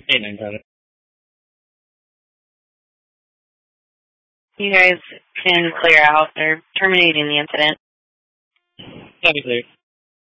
Hey, nine got it. You guys can clear out. They're terminating the incident. That'd be clear.